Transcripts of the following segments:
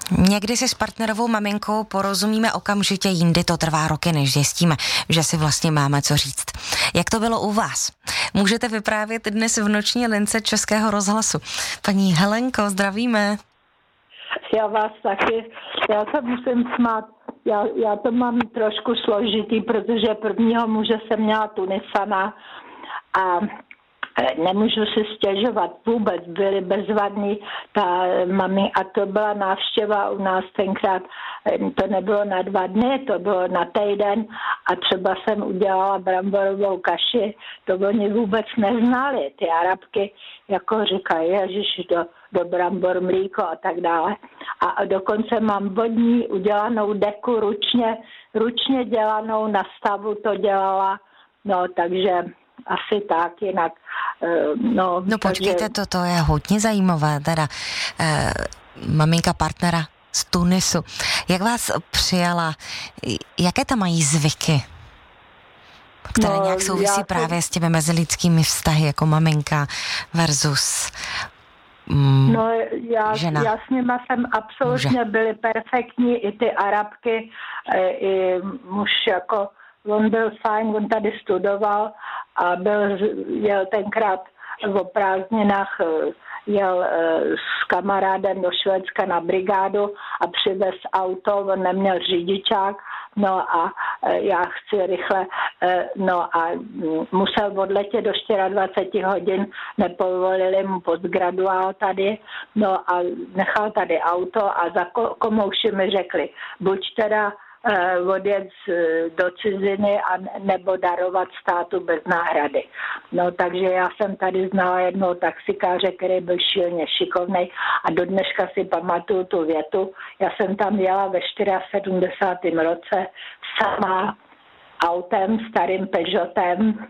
Někdy si s partnerovou maminkou porozumíme okamžitě, jindy to trvá roky, než zjistíme, že si vlastně máme co říct. Jak to bylo u vás? Můžete vyprávět dnes v noční lince Českého rozhlasu. Paní Helenko, zdravíme. Já vás taky, já se musím smát. Já to mám trošku složitý, protože prvního muže jsem měla Tunisana a nemůžu si stěžovat vůbec, byli bezvadní ta mami a to byla návštěva u nás tenkrát, to nebylo na 2 dny, to bylo na týden a třeba jsem udělala bramborovou kaši, to oni vůbec neznali, ty Arabky jako říkají, ježiš, do brambor mlíko a tak dále. A dokonce mám vodní udělanou deku ručně dělanou, na stavu to dělala, no takže asi tak, jinak. No počkejte, to je hodně zajímavé, teda maminka partnera z Tunisu. Jak vás přijala, jaké tam mají zvyky, které nějak souvisí právě s těmi mezilidskými vztahy, jako maminka versus žena? Já s nima jsem absolutně byli perfektní, i ty Arabky, i muž jako on byl fajn, on tady studoval a jel tenkrát o prázdninách, jel s kamarádem do Švédska na brigádu a přivez auto, on neměl řidičák, no a já chci rychle, no a musel odletět do 24 hodin, nepovolili mu postgraduál tady, no a nechal tady auto a za komouši mi řekli, buď teda odjet do ciziny a nebo darovat státu bez náhrady. No takže já jsem tady znala jednoho taxikáře, který byl šíleně šikovnej a do dneška si pamatuju tu větu. Já jsem tam jela ve 74. roce sama autem, starým Peugeotem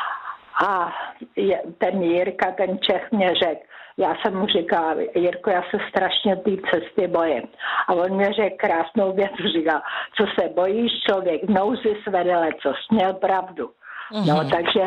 a ten Jirka, ten Čech mě řekl, já jsem mu říkala, Jirko, já se strašně té cesty bojím. A on mě řekl krásnou větu, říkal, co se bojíš, člověk v nouzi svede lecos, měl pravdu. No, takže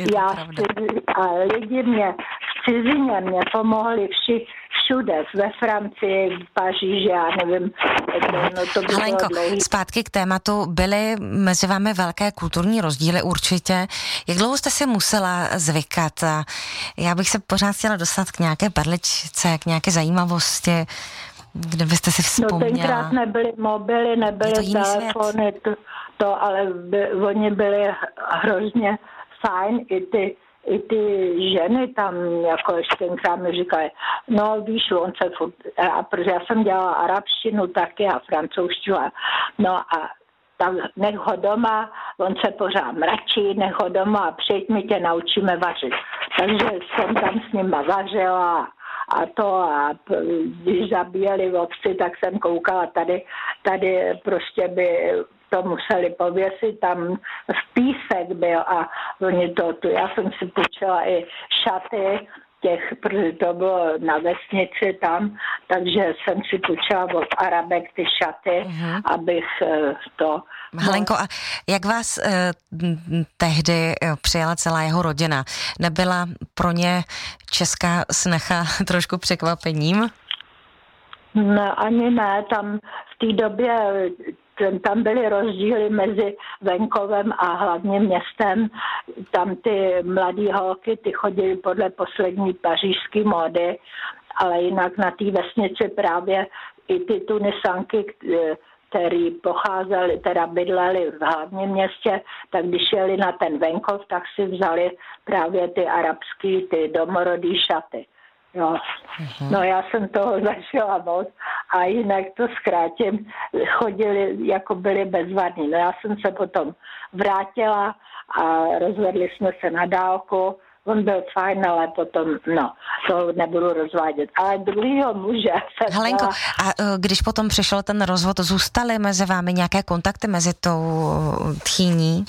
a lidi mě v cizině mě pomohli všude, ve Francii, v Paříži, já nevím. To by Helenko, zpátky k tématu, byly mezi vámi velké kulturní rozdíly určitě. Jak dlouho jste si musela zvykat? Já bych se pořád chtěla dostat k nějaké perličce, k nějaké zajímavosti, kde byste si vzpomněla. No tenkrát nebyly mobily, nebyly telefony, ale oni byli hrozně fajn, i ty ženy tam, jako ještě tenkrát mi říkají, no víš, on se a protože já jsem dělala arabštinu taky a francouzštinu, no a tam nech ho doma, on se pořád mračí, nech ho doma a přijď, my tě naučíme vařit. Takže jsem tam s nima vařila a když zabíjeli ovci, tak jsem koukala, tady prostě by to museli pověsit, tam v písek byl a oni já jsem si půjčila i šaty, protože to bylo na vesnici tam, takže jsem si půjčila od Arabek ty šaty, abych to... Helenko, a jak vás tehdy přijala celá jeho rodina? Nebyla pro ně česká snecha trošku překvapením? No, ani ne, tam v té době tam byly rozdíly mezi venkovem a hlavním městem. Tam ty mladý holky, ty chodily podle poslední pařížské módy, ale jinak na té vesnici právě i ty Tunisanky, který pocházeli, teda bydleli v hlavním městě, tak když jeli na ten venkov, tak si vzali právě ty arabský, ty domorodý šaty. Jo. No já jsem toho zažila moc a jinak to zkrátím, chodili, jako byli bezvadní. No já jsem se potom vrátila a rozvedli jsme se na dálku. On byl fajn, ale potom, to nebudu rozvádět. Ale druhýho muže jsem Helenko, a když potom přišel ten rozvod, zůstaly mezi vámi nějaké kontakty mezi tou tchýní?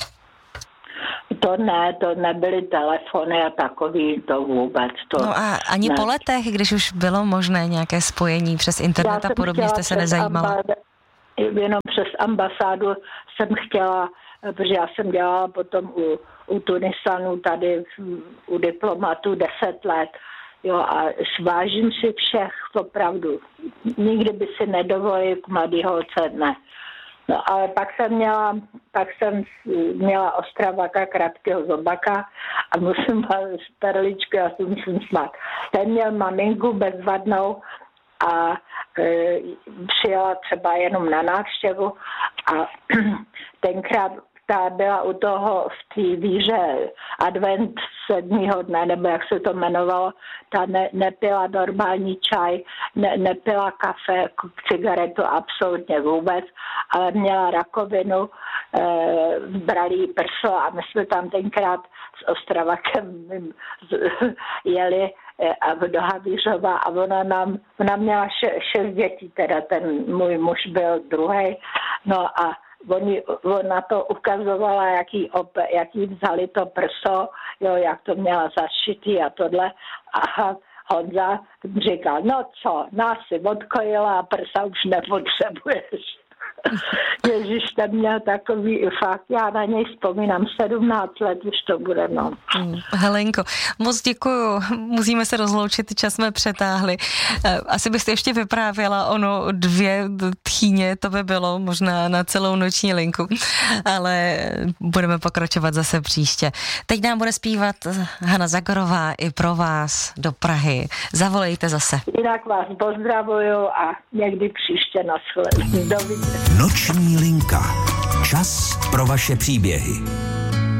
To nebyly telefony a takový, to vůbec. No a ani po letech, když už bylo možné nějaké spojení přes internet a podobně, jste se nezajímala? Jenom přes ambasádu jsem chtěla, protože já jsem dělala potom u Tunisanů tady u diplomatů 10 let. jo, a svážím si všech opravdu. Nikdy by si nedovolil k mladý holce, ne. No ale pak jsem měla Ostravaka, Kratkého Zobaka a musím vás, Perličku, já si musím smát. Ten měl maminku bezvadnou a přijela třeba jenom na návštěvu a tenkrát ta byla u toho v té víře advent 7. dne, nebo jak se to jmenovalo, ta nepila normální čaj, nepila kafe, cigaretu absolutně vůbec, ale měla rakovinu, brali jí prso a my jsme tam tenkrát s Ostravakem jeli do Havířova a ona měla 6 dětí, teda ten můj muž byl druhý, no a ona to ukazovala, jaký vzali to prso, jo, jak to měla zašitý a tohle. A Honza říkal, no co, nás si odkojila a prsa už nepotřebuješ. Ježíš, ten měl takový fakt, já na něj vzpomínám, 17 let už to bude, no. Helenko, moc děkuju, musíme se rozloučit, čas jsme přetáhli. Asi byste ještě vyprávěla ono 2 tchýně, to by bylo možná na celou noční linku, ale budeme pokračovat zase příště. Teď nám bude zpívat Hana Zagorová i pro vás do Prahy. Zavolejte zase. Jinak vás pozdravuju a někdy příště na shledanou. Noční linka. Čas pro vaše příběhy.